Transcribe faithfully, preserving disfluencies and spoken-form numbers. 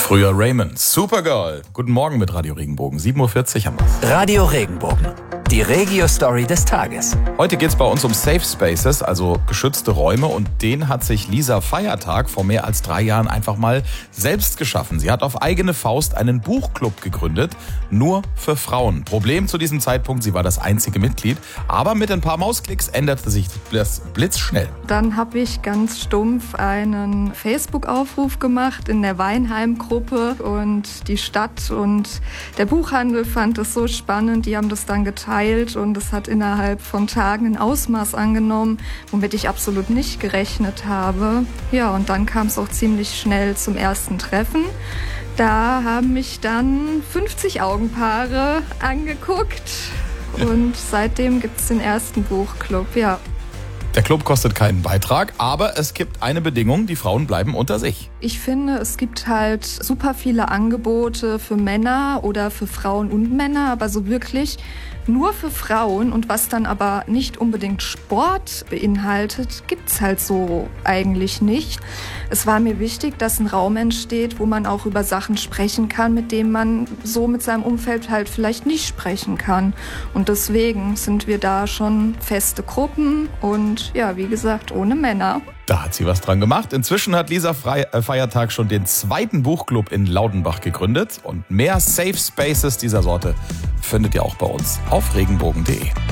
Früher Raymond, Supergirl. Guten Morgen mit Radio Regenbogen. sieben Uhr vierzig haben wir's. Radio Regenbogen, die Regio-Story des Tages. Heute geht's bei uns um Safe Spaces, also geschützte Räume. Und den hat sich Lisa Feiertag vor mehr als drei Jahren einfach mal selbst geschaffen. Sie hat auf eigene Faust einen Buchclub gegründet, nur für Frauen. Problem zu diesem Zeitpunkt, sie war das einzige Mitglied. Aber mit ein paar Mausklicks änderte sich das blitzschnell. Dann habe ich ganz stumpf einen Facebook-Aufruf gemacht in der Weinheim-Gruppe und die Stadt und der Buchhandel fand es so spannend. Die haben das dann geteilt und es hat innerhalb von Tagen ein Ausmaß angenommen, womit ich absolut nicht gerechnet habe. Ja, und dann kam es auch ziemlich schnell zum ersten Treffen. Da haben mich dann fünfzig Augenpaare angeguckt und seitdem gibt es den ersten Buchclub, ja. Der Club kostet keinen Beitrag, aber es gibt eine Bedingung, die Frauen bleiben unter sich. Ich finde, es gibt halt super viele Angebote für Männer oder für Frauen und Männer, aber so wirklich nur für Frauen und was dann aber nicht unbedingt Sport beinhaltet, gibt's halt so eigentlich nicht. Es war mir wichtig, dass ein Raum entsteht, wo man auch über Sachen sprechen kann, mit denen man so mit seinem Umfeld halt vielleicht nicht sprechen kann. Und deswegen sind wir da schon feste Gruppen und ja, wie gesagt, ohne Männer. Da hat sie was dran gemacht. Inzwischen hat Lisa Feiertag schon den zweiten Buchclub in Laudenbach gegründet. Und mehr Safe Spaces dieser Sorte findet ihr auch bei uns auf regenbogen punkt de.